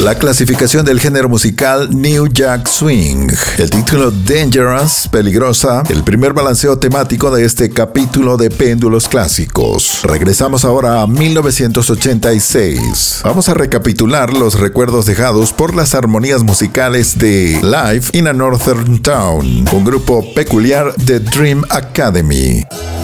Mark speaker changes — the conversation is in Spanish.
Speaker 1: La clasificación del género musical New Jack Swing. El título Dangerous, peligrosa, el primer balanceo temático de este capítulo de Péndulos Clásicos. Regresamos ahora a 1986. Vamos a recapitular los recuerdos dejados por las armonías musicales de Live in a Northern Town, un grupo peculiar de Dream Academy.